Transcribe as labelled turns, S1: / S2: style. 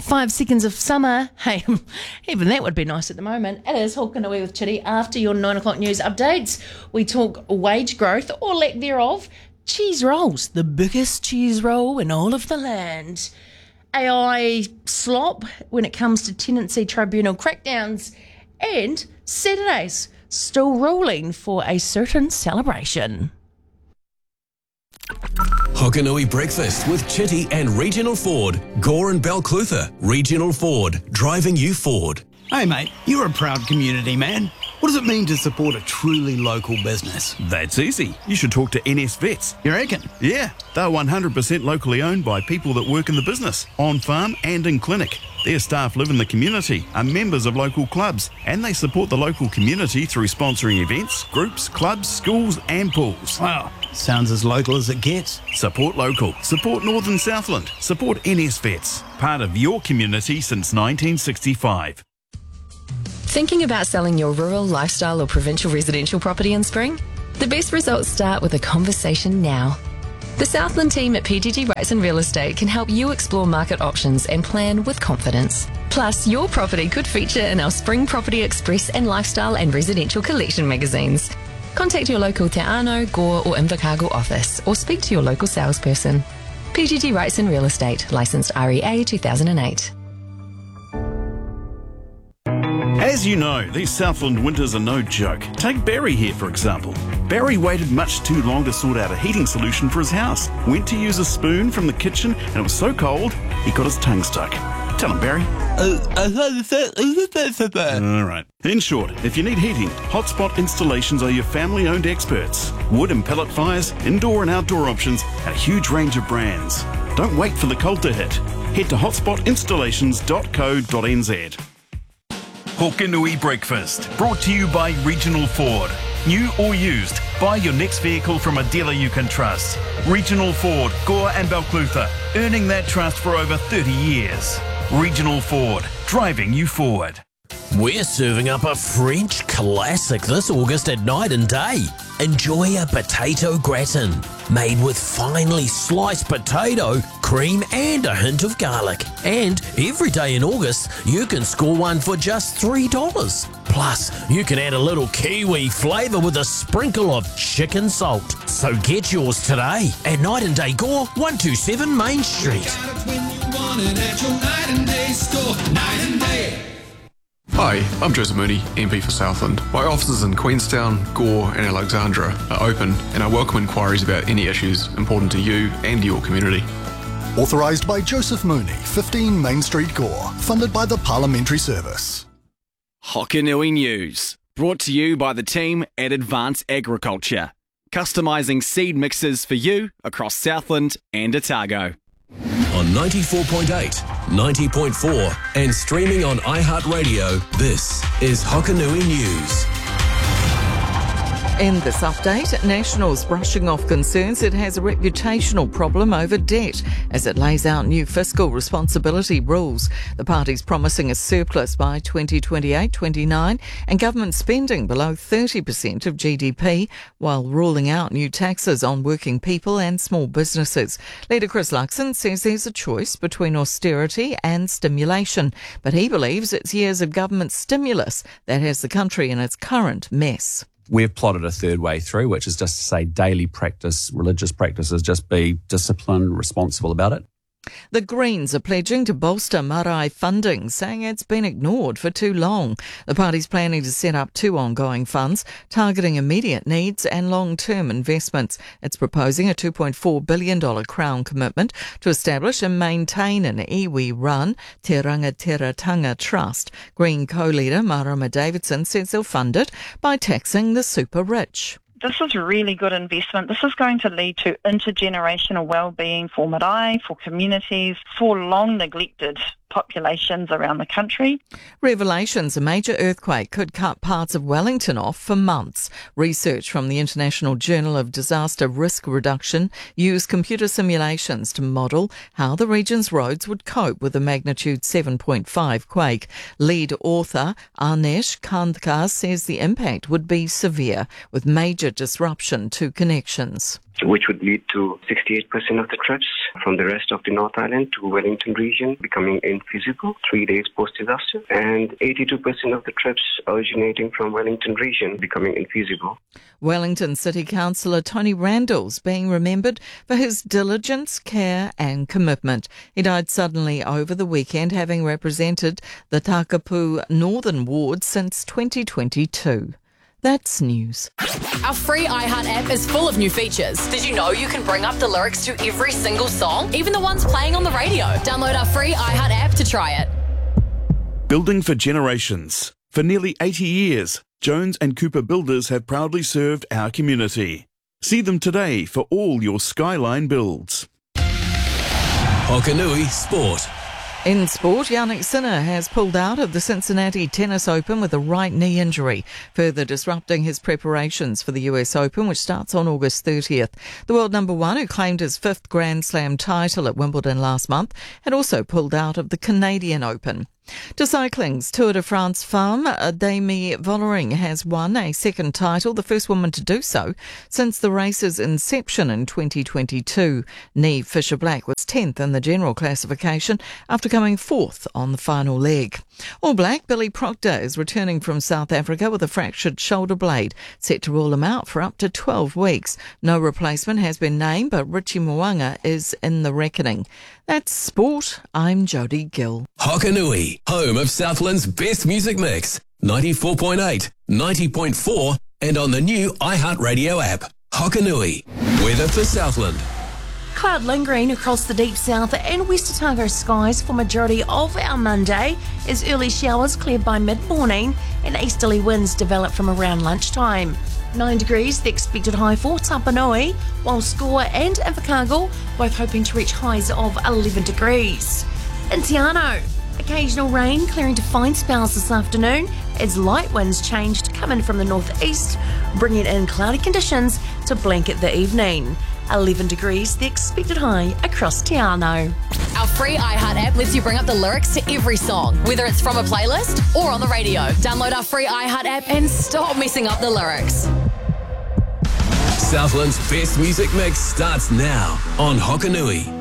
S1: 5 seconds of summer. Hey, even that would be nice at the moment. It is Hokanui with Chitty. After your 9 o'clock news updates, we talk wage growth or lack thereof, cheese rolls, the biggest cheese roll in all of the land, AI slop when it comes to tenancy tribunal crackdowns, and Saturdays still ruling for a certain celebration.
S2: Hokanui Breakfast with Chitty and Regional Ford. Gore and Balclutha. Regional Ford. Driving you forward.
S3: Hey mate, you're a proud community man. What does it mean to support a truly local business?
S4: That's easy. You should talk to NS Vets.
S3: You reckon?
S4: Yeah, they're 100% locally owned by people that work in the business, on farm and in clinic. Their staff live in the community, are members of local clubs, and they support the local community through sponsoring events, groups, clubs, schools and pools.
S3: Wow, sounds as local as it gets.
S4: Support local. Support Northern Southland. Support NS Vets. Part of your community since 1965.
S5: Thinking about selling your rural, lifestyle or provincial residential property in spring? The best results start with a conversation now. The Southland team at PGG Wrightson Real Estate can help you explore market options and plan with confidence. Plus, your property could feature in our Spring Property Express and Lifestyle and Residential Collection magazines. Contact your local Te Ano, Gore or Invercargill office or speak to your local salesperson. PGG Wrightson Real Estate, licensed REA 2008.
S4: As you know, these Southland winters are no joke. Take Barry here, for example. Barry waited much too long to sort out a heating solution for his house. Went to use a spoon from the kitchen and it was so cold, he got his tongue stuck. Tell him, Barry. Alright. In short, if you need heating, Hotspot Installations are your family-owned experts. Wood and pellet fires, indoor and outdoor options, and a huge range of brands. Don't wait for the cold to hit. Head to hotspotinstallations.co.nz. Hokanui Breakfast, brought to you by Regional Ford. New or used, buy your next vehicle from a dealer you can trust. Regional Ford, Gore and Balclutha, earning that trust for over 30 years. Regional Ford, driving you forward.
S2: We're serving up a French classic this August at Night and Day. Enjoy a potato gratin made with finely sliced potato, cream and a hint of garlic. And every day in August, you can score one for just $3. Plus, you can add a little kiwi flavour with a sprinkle of chicken salt. So get yours today at Night and Day Gore, 127 Main Street.
S6: Hi, I'm Joseph Mooney, MP for Southland. My offices in Queenstown, Gore and Alexandra are open and I welcome inquiries about any issues important to you and your community.
S7: Authorised by Joseph Mooney, 15 Main Street, Gore. Funded by the Parliamentary Service.
S8: Hokanui News. Brought to you by the team at Advance Agriculture. Customising seed mixes for you across Southland and Otago.
S2: On 94.8, 90.4 and streaming on iHeartRadio, this is Hokanui News.
S9: In this update, National's brushing off concerns it has a reputational problem over debt as it lays out new fiscal responsibility rules. The party's promising a surplus by 2028-29 and government spending below 30% of GDP while ruling out new taxes on working people and small businesses. Leader Chris Luxon says there's a choice between austerity and stimulation, but he believes it's years of government stimulus that has the country in its current mess.
S10: We've plotted a third way through, which is just to say daily practice, religious practices, just be disciplined, responsible about it.
S9: The Greens are pledging to bolster marae funding, saying it's been ignored for too long. The party's planning to set up 2 ongoing funds, targeting immediate needs and long-term investments. It's proposing a $2.4 billion Crown commitment to establish and maintain an iwi-run Te Rangatiratanga Trust. Green co-leader Marama Davidson says they'll fund it by taxing the super-rich.
S11: This is really good investment. This is going to lead to intergenerational well-being for marae, for communities, for long neglected populations around the country.
S9: Revelations, a major earthquake could cut parts of Wellington off for months. Research from the International Journal of Disaster Risk Reduction used computer simulations to model how the region's roads would cope with a magnitude 7.5 quake. Lead author Arnesh Kandkar says the impact would be severe, with major disruption to connections.
S12: which would lead to 68% of the trips from the rest of the North Island to Wellington region becoming infeasible 3 days post-disaster, and 82% of the trips originating from Wellington region becoming infeasible.
S9: Wellington City Councillor Tony Randall's being remembered for his diligence, care and commitment. He died suddenly over the weekend, having represented the Takapu Northern Ward since 2022. That's news.
S13: Our free iHeart app is full of new features. Did you know you can bring up the lyrics to every single song, even the ones playing on the radio? Download our free iHeart app to try it.
S4: Building for generations. For nearly 80 years, Jones and Cooper Builders have proudly served our community. See them today for all your Skyline builds.
S2: Hokanui Sport.
S9: In sport, Jannik Sinner has pulled out of the Cincinnati Tennis Open with a right knee injury, further disrupting his preparations for the US Open, which starts on August 30th. The world number one, who claimed his 5th Grand Slam title at Wimbledon last month, had also pulled out of the Canadian Open. To cycling's Tour de France Femme, Demi Vollering has won a second title, the first woman to do so since the race's inception in 2022. Niamh Fisher-Black was 10th in the general classification after coming 4th on the final leg. All Black Billy Proctor is returning from South Africa with a fractured shoulder blade, set to rule him out for up to 12 weeks. No replacement has been named, but Richie Mo'unga is in the reckoning. That's sport. I'm Jodie Gill.
S2: Hokanui, home of Southland's best music mix. 94.8, 90.4 and on the new iHeartRadio app. Hokanui, weather for Southland.
S1: Cloud lingering across the deep south and West Otago skies for majority of our Monday as early showers cleared by mid-morning and easterly winds develop from around lunchtime. 9 degrees, the expected high for Tapanui, while Score and Invercargill both hoping to reach highs of 11 degrees. In Te Anau, occasional rain clearing to fine spells this afternoon as light winds change to come in from the northeast, bringing in cloudy conditions to blanket the evening. 11 degrees, the expected high across Te Anau.
S13: Our free iHeart app lets you bring up the lyrics to every song, whether it's from a playlist or on the radio. Download our free iHeart app and stop messing up the lyrics.
S2: Southland's best music mix starts now on Hokanui.